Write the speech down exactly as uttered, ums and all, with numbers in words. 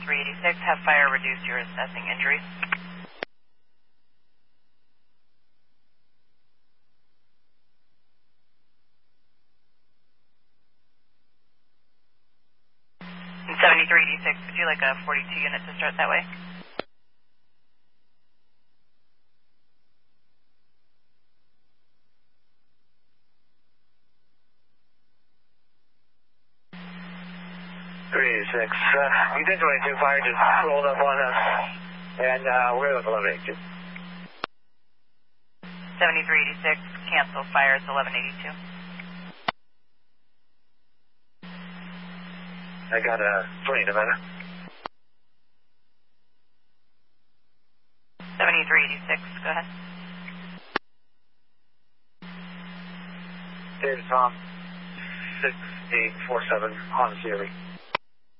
seventy-three eighty-six, have fire reduce your assessing injuries. seventy-three eighty-six, would you like a forty-two unit to start that way? three eighty-six. Uh, we did twenty-two fire, just rolled up on us, and uh, we're at eleven eighty-two. seventy-three eighty-six, cancel fire, it's eleven eighty-two. I got a twenty Nevada. seventy-three eighty-six, go ahead. David Tom, six eight four seven on Sierra.